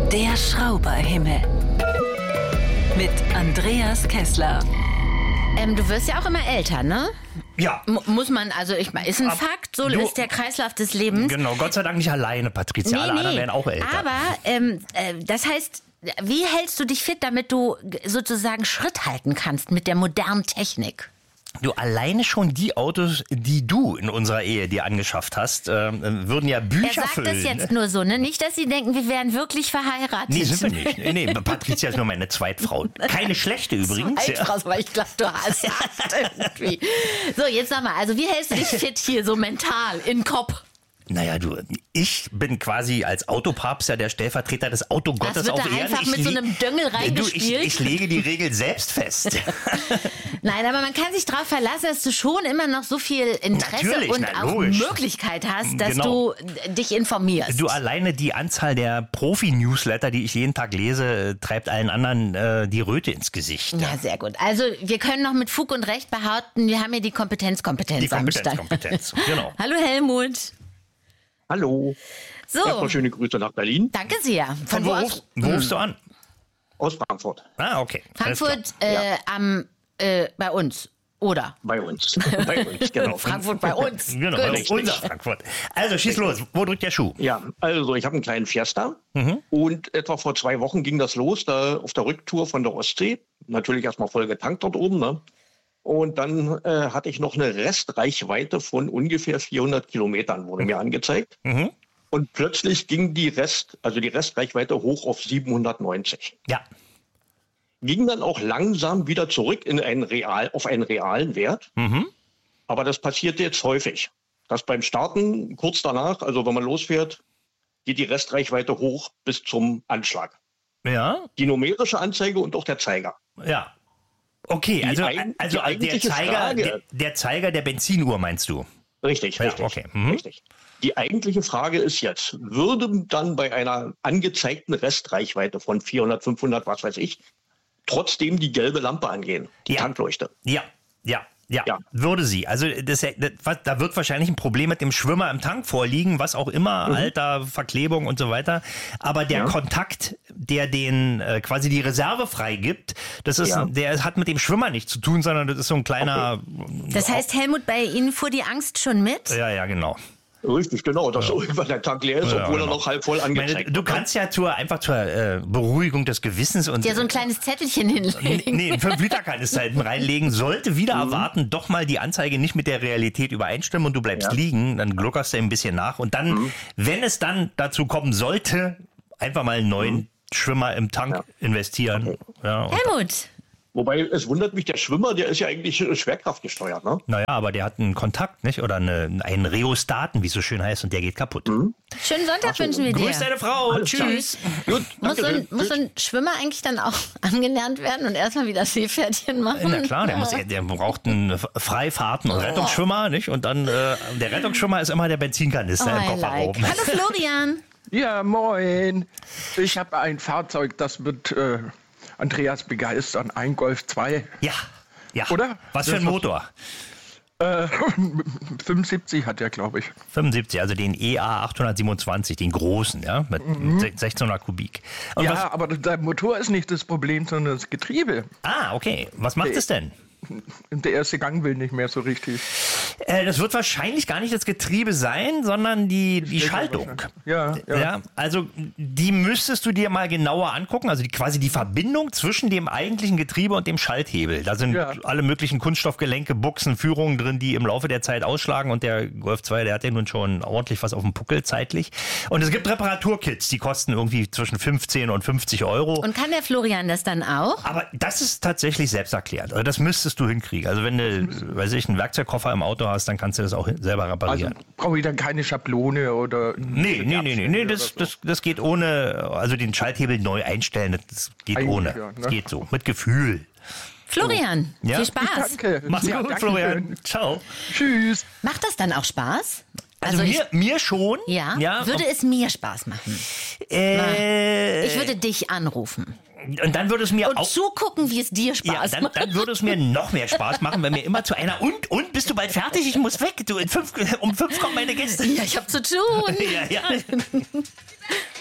Der Schrauberhimmel. Mit Andreas Kessler. Du wirst ja auch immer älter, ne? Ja. Muss man, also ist ein Fakt, so ist der Kreislauf des Lebens. Genau, Gott sei Dank nicht alleine, Patricia. Alle anderen werden auch älter. Aber das heißt, wie hältst du dich fit, damit du sozusagen Schritt halten kannst mit der modernen Technik? Du, alleine schon die Autos, die du in unserer Ehe dir angeschafft hast, würden ja Bücher füllen. Er sagt das jetzt nur so, ne? Nicht, dass sie denken, wir wären wirklich verheiratet. Nee, sind wir nicht. Nee, Patricia ist nur meine Zweitfrau. Keine schlechte übrigens. Zweitfrau, aber ich glaube, du hast irgendwie. So, jetzt sag mal, also wie hältst du dich fit hier so mental, in Kopf? Naja, du, ich bin quasi als Autopapst ja der Stellvertreter des Autogottes auf Erden. Das wird da einfach mit so einem Döngel reingespielt. Ich lege die Regel selbst fest. Nein, aber man kann sich darauf verlassen, dass du schon immer noch so viel Interesse Möglichkeit hast, dass du dich informierst. Du, alleine die Anzahl der Profi-Newsletter, die ich jeden Tag lese, treibt allen anderen die Röte ins Gesicht. Ja, sehr gut. Also wir können noch mit Fug und Recht behaupten, wir haben hier die Kompetenz am Start. Genau. Hallo Helmut. Hallo. So. Erstmal schöne Grüße nach Berlin. Danke sehr. Von wo rufst du an? Aus Frankfurt. Ah, okay. Frankfurt bei uns, oder? Bei uns. Bei uns, genau. Frankfurt bei uns. Genau, bei unser Frankfurt. Also schieß los. Wo drückt der Schuh? Ja, also ich habe einen kleinen Fiesta und etwa vor 2 Wochen ging das los, da auf der Rücktour von der Ostsee. Natürlich erstmal voll getankt dort oben, ne? Und dann hatte ich noch eine Restreichweite von ungefähr 400 Kilometern, wurde mir angezeigt. Und plötzlich ging die Restreichweite hoch auf 790. Ja. Ging dann auch langsam wieder zurück auf einen realen Wert. Aber das passiert jetzt häufig. Dass beim Starten kurz danach, also wenn man losfährt, geht die Restreichweite hoch bis zum Anschlag. Ja. Die numerische Anzeige und auch der Zeiger. Ja. Okay, also der Zeiger der Benzinuhr meinst du? Richtig. Okay. Richtig. Die eigentliche Frage ist jetzt, würde dann bei einer angezeigten Restreichweite von 400, 500, was weiß ich, trotzdem die gelbe Lampe angehen, die Tankleuchte? Ja, würde sie. Also da wird wahrscheinlich ein Problem mit dem Schwimmer im Tank vorliegen, was auch immer, Alter, Verklebung und so weiter. Aber der Kontakt, der den quasi die Reserve freigibt, der hat mit dem Schwimmer nichts zu tun, sondern das ist so ein kleiner... Das heißt, Helmut, bei Ihnen fuhr die Angst schon mit? Ja, genau. Richtig, genau, dass irgendwann der Tank leer ist, obwohl er noch halb voll angezeigt wird. Du kannst ja zur Beruhigung des Gewissens und ja so ein kleines Zettelchen hinlegen. Nee, ein 5-Liter-Kanister hinten reinlegen, sollte wieder erwarten, doch mal die Anzeige nicht mit der Realität übereinstimmen und du bleibst liegen, dann gluckerst du ein bisschen nach und dann, wenn es dann dazu kommen sollte, einfach mal einen neuen Schwimmer im Tank investieren. Okay. Ja, Helmut! Wobei, es wundert mich, der Schwimmer, der ist ja eigentlich schwerkraftgesteuert, ne? Naja, aber der hat einen Kontakt, nicht? Oder einen Rheostaten, wie es so schön heißt, und der geht kaputt. Schönen Sonntag wünschen wir dir. Grüß deine Frau. Alles Tschüss. Gut, Muss so ein Schwimmer eigentlich dann auch angelernt werden und erstmal wieder Seepferdchen machen? Na klar, der braucht einen Freifahrten- und Rettungsschwimmer, nicht? Und dann, der Rettungsschwimmer ist immer der Benzinkanister im Kofferraum. Hallo Florian. Ja, moin. Ich habe ein Fahrzeug, das mit Andreas begeistern, ein Golf 2. Ja. Oder? Was für ein Motor? 75 hat er, glaube ich. 75, also den EA 827, den großen, ja, mit 1600 Kubik. Und aber der Motor ist nicht das Problem, sondern das Getriebe. Ah, okay. Was macht es denn? Der erste Gang will nicht mehr so richtig. Das wird wahrscheinlich gar nicht das Getriebe sein, sondern die Schaltung. Ja. Also die müsstest du dir mal genauer angucken. Also quasi die Verbindung zwischen dem eigentlichen Getriebe und dem Schalthebel. Da sind alle möglichen Kunststoffgelenke, Buchsen, Führungen drin, die im Laufe der Zeit ausschlagen. Und der Golf 2, der hat ja nun schon ordentlich was auf dem Puckel zeitlich. Und es gibt Reparaturkits, die kosten irgendwie zwischen 15 und 50 Euro. Und kann der Florian das dann auch? Aber das ist tatsächlich selbsterklärend. Also das müsstest du hinkriegen. Also wenn du, einen Werkzeugkoffer im Auto hast, dann kannst du das auch selber reparieren. Also brauche ich dann keine Schablone oder... Nee, das geht ohne, also den Schalthebel neu einstellen, das geht ohne. Ja, ne? Das geht so, mit Gefühl. Florian, viel Spaß. Danke. Mach's gut, Florian. Ciao. Tschüss. Macht das dann auch Spaß? Also mir schon. Ja, würde es mir Spaß machen? Ich würde dich anrufen. Und dann würde es mir auch zugucken, wie es dir Spaß macht. Dann würde es mir noch mehr Spaß machen, wenn mir immer zu einer und bist du bald fertig? Ich muss weg. Um 5 kommen meine Gäste. Ja, ich habe zu tun. Ja.